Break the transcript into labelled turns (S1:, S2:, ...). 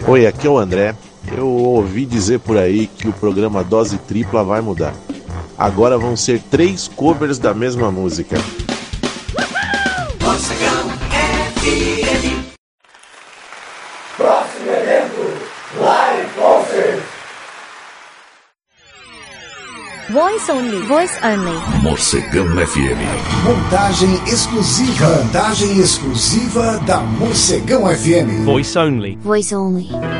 S1: Oi, aqui é o André. Eu ouvi dizer por aí que o programa Dose Tripla vai mudar. Agora vão ser 3 covers da mesma música.
S2: Mocegão FM.
S3: Próximo evento, Live Concert.
S4: Voice only. Voice only.
S5: Mocegão FM.
S3: Montagem exclusiva. Montagem exclusiva da Mocegão FM.
S6: Voice only.
S4: Voice only.